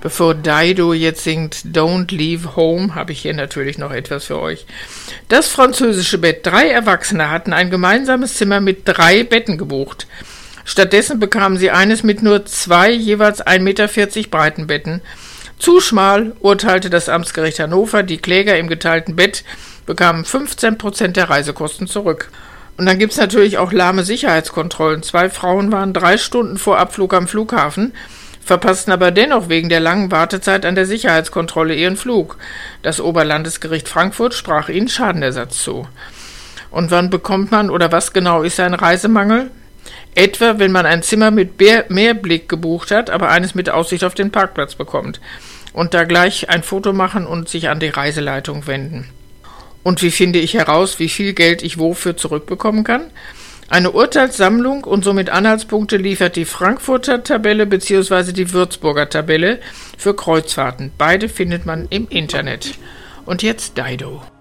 Bevor Dido jetzt singt Don't Leave Home, habe ich hier natürlich noch etwas für euch. Das französische Bett. 3 Erwachsene hatten ein gemeinsames Zimmer mit 3 Betten gebucht. Stattdessen bekamen sie eines mit nur 2 jeweils 1,40 Meter breiten Betten. Zu schmal, urteilte das Amtsgericht Hannover. Die Kläger im geteilten Bett bekamen 15% der Reisekosten zurück. Und dann gibt es natürlich auch lahme Sicherheitskontrollen. 2 Frauen waren 3 Stunden vor Abflug am Flughafen, verpassten aber dennoch wegen der langen Wartezeit an der Sicherheitskontrolle ihren Flug. Das Oberlandesgericht Frankfurt sprach ihnen Schadenersatz zu. Und wann bekommt man oder was genau ist ein Reisemangel? Etwa, wenn man ein Zimmer mit Meerblick gebucht hat, aber eines mit Aussicht auf den Parkplatz bekommt. Und da gleich ein Foto machen und sich an die Reiseleitung wenden. Und wie finde ich heraus, wie viel Geld ich wofür zurückbekommen kann? Eine Urteilssammlung und somit Anhaltspunkte liefert die Frankfurter Tabelle bzw. die Würzburger Tabelle für Kreuzfahrten. Beide findet man im Internet. Und jetzt Dido.